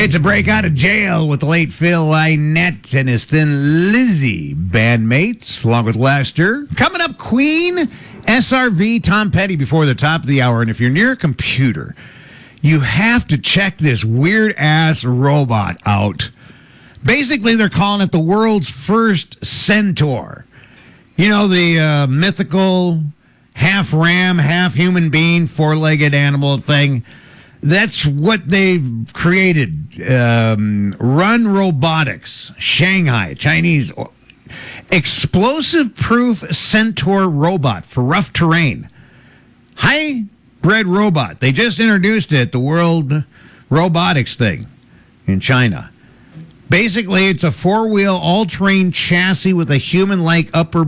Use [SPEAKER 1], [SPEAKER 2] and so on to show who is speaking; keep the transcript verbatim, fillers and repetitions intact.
[SPEAKER 1] It's a break out of jail with the late Phil Lynott and his Thin Lizzy bandmates, along with Lester. Coming up, Queen, S R V, Tom Petty before the top of the hour. And if you're near a computer, you have to check this weird-ass robot out. Basically, they're calling it the world's first centaur. You know, the uh, mythical half ram, half human being, four-legged animal thing. That's what they've created. Um, Run Robotics, Shanghai, Chinese. Explosive-proof centaur robot for rough terrain. Hybrid robot. They just introduced it, the World Robotics thing in China. Basically, it's a four-wheel all-terrain chassis with a human-like upper